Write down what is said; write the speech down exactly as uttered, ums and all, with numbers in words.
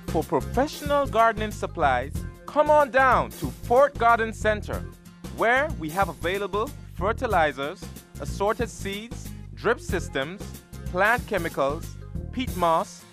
For professional gardening supplies, come on down to Fort Garden Center, where we have available fertilizers, assorted seeds, drip systems, plant chemicals, peat moss,